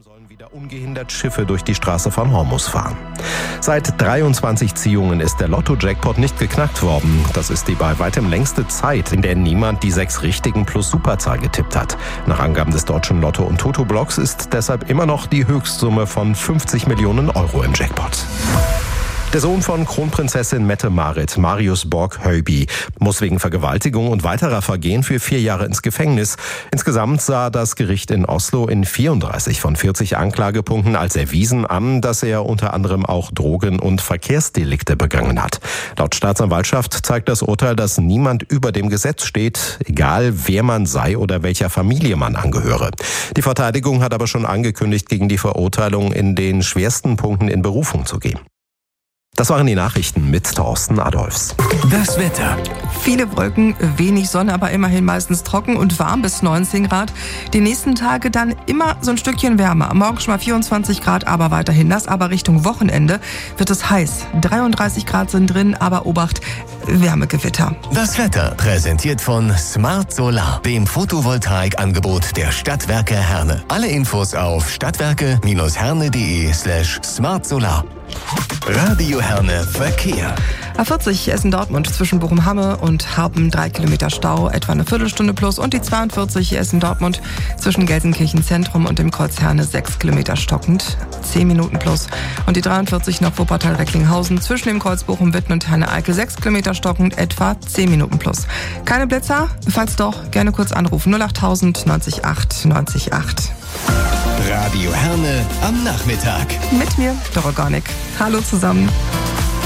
sollen wieder ungehindert Schiffe durch die Straße von Hormuz fahren. Seit 23 Ziehungen ist der Lotto-Jackpot nicht geknackt worden. Das ist die bei weitem längste Zeit, in der niemand die 6 richtigen plus Superzahl getippt hat. Nach Angaben des deutschen Lotto- und Toto-Blogs ist deshalb immer noch die Höchstsumme von 50 Millionen Euro im Jackpot. Der Sohn von Kronprinzessin Mette-Marit, Marius Borg-Höyby, muss wegen Vergewaltigung und weiterer Vergehen für 4 Jahre ins Gefängnis. Insgesamt sah das Gericht in Oslo in 34 von 40 Anklagepunkten als erwiesen an, dass er unter anderem auch Drogen- und Verkehrsdelikte begangen hat. Laut Staatsanwaltschaft zeigt das Urteil, dass niemand über dem Gesetz steht, egal wer man sei oder welcher Familie man angehöre. Die Verteidigung hat aber schon angekündigt, gegen die Verurteilung in den schwersten Punkten in Berufung zu gehen. Das waren die Nachrichten mit Thorsten Adolfs. Das Wetter. Viele Wolken, wenig Sonne, aber immerhin meistens trocken und warm bis 19 Grad. Die nächsten Tage dann immer so ein Stückchen wärmer. Morgen schon mal 24 Grad, aber weiterhin nass. Aber Richtung Wochenende wird es heiß. 33 Grad sind drin, aber Obacht, Wärmegewitter. Das Wetter präsentiert von Smart Solar, dem Photovoltaikangebot der Stadtwerke Herne. Alle Infos auf stadtwerke-herne.de/smartsolar. Radio Herne Verkehr. A40 Essen-Dortmund zwischen Bochum-Hamme und Harpen 3 Kilometer Stau, etwa eine Viertelstunde plus. Und die 42 Essen-Dortmund zwischen Gelsenkirchen Zentrum und dem Kreuz Herne 6 Kilometer stockend, 10 Minuten plus. Und die 43 nach Wuppertal-Recklinghausen zwischen dem Kreuz Bochum-Witten und Herne-Eickel 6 Kilometer stockend, etwa 10 Minuten plus. Keine Blitzer? Falls doch, gerne kurz anrufen 08000 90 8 90 8. Radio Herne am Nachmittag. Mit mir, Doro Gornik. Hallo zusammen.